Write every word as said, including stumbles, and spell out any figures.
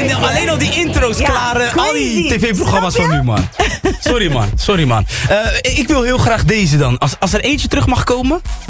Alleen, alleen al die intro's Ja, klaren al die crazy. tv-programma's Snap van je? nu, man. Sorry, man. Sorry, man. Uh, ik wil heel graag deze dan. Als, als er eentje terug mag komen.